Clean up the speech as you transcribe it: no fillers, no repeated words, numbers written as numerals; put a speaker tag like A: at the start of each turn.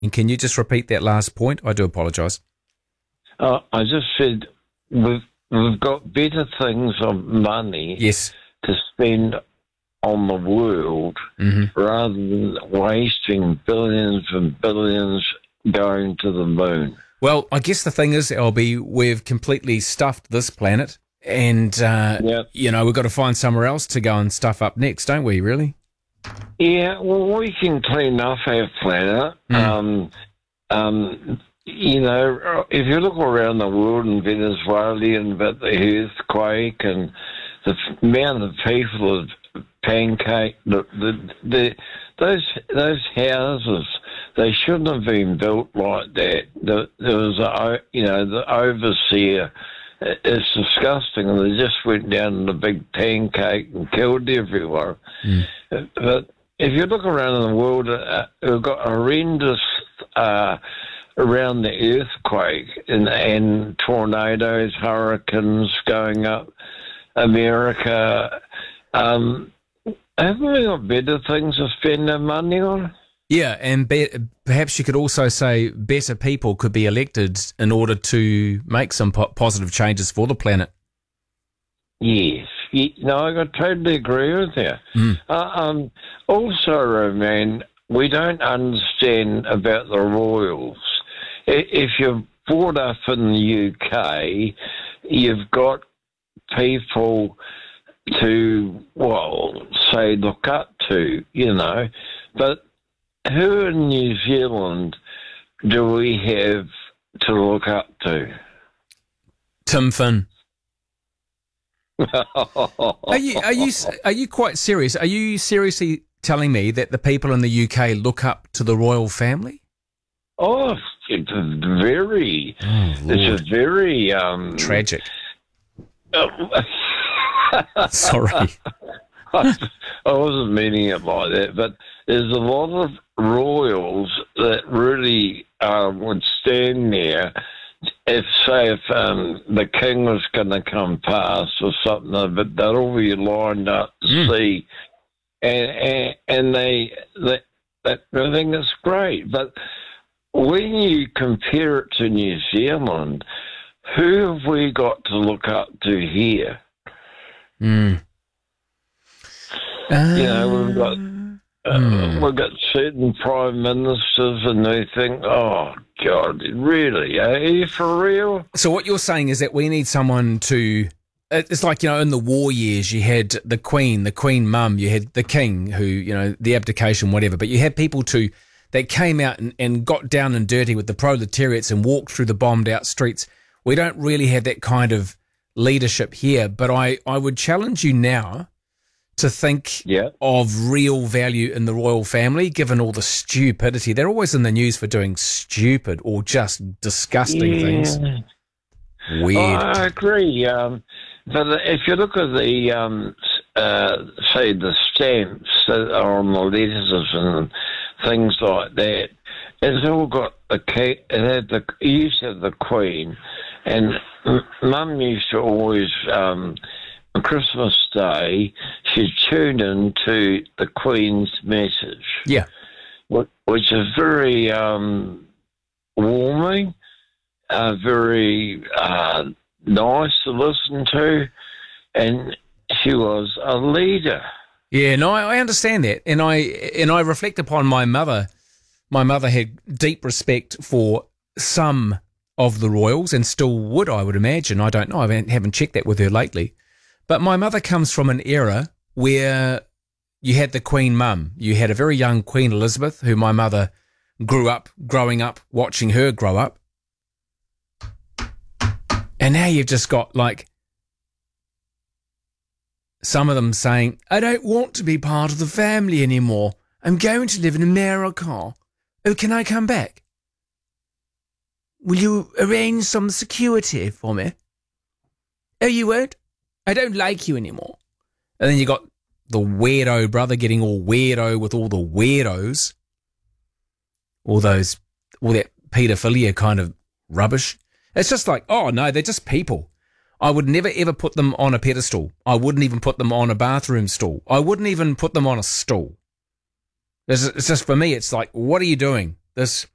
A: And can you just repeat that last point? I do apologise.
B: I just said we've got better things of money
A: Yes.
B: to spend on the world rather than wasting billions and billions going to the moon.
A: Well, I guess the thing is, LB, we've completely stuffed this planet and, we've got to find somewhere else to go and stuff up next, don't we, really?
B: Yeah, well, we can clean up our planet. If you look around the world in Venezuela and about the earthquake and the amount of people that pancake, those houses, they shouldn't have been built like that. There was, the overseer. It's disgusting, and they just went down in a big pancake and killed everyone. But if you look around the world, we've got horrendous around the earthquake and tornadoes, hurricanes going up America. Haven't we got better things to spend our money on?
A: Yeah, and perhaps you could also say better people could be elected in order to make some positive changes for the planet.
B: Yes. I totally agree with you. Also, Roman, we don't understand about the royals. If you're brought up in the UK, you've got people to, say, look up to, but who in New Zealand do we have to look up to?
A: Tim Finn. Are you quite serious? Are you seriously telling me that the people in the UK look up to the royal family?
B: Oh, it's very
A: tragic. Sorry.
B: I wasn't meaning it like that, but there's a lot of royals that really would stand there if the king was going to come past or something, but they'd all be lined up to see, and I think it's great. But when you compare it to New Zealand, who have we got to look up to here? We've got certain prime ministers, and they think, "Oh God, really? Are you for real?"
A: So what you're saying is that we need someone to. It's like, in the war years, you had the Queen Mum, you had the King, who, the abdication, whatever. But you had people that came out and got down and dirty with the proletariats and walked through the bombed out streets. We don't really have that kind of leadership here. But I would challenge you now to think of real value in the royal family, given all the stupidity. They're always in the news for doing stupid or just disgusting things. Weird.
B: I agree. But if you look at the, say, the stamps that are on the letters and things like that, it's all got it used to have the Queen, and Mum used to always, on Christmas Day, she'd tune into the Queen's message.
A: Yeah.
B: Which is very warming, very nice to listen to, and she was a leader.
A: Yeah, no, I understand that, and I reflect upon my mother. My mother had deep respect for some of the royals, and still would, I would imagine. I don't know. I haven't checked that with her lately. But my mother comes from an era where you had the Queen Mum. You had a very young Queen Elizabeth, who my mother growing up, watching her grow up. And now you've just got, some of them saying, "I don't want to be part of the family anymore. I'm going to live in America. Oh, can I come back? Will you arrange some security for me? Oh, you won't? I don't like you anymore." And then you got the weirdo brother getting all weirdo with all the weirdos. All that paedophilia kind of rubbish. It's just like, oh no, they're just people. I would never ever put them on a pedestal. I wouldn't even put them on a bathroom stool. I wouldn't even put them on a stool. It's just, for me, it's like, what are you doing? This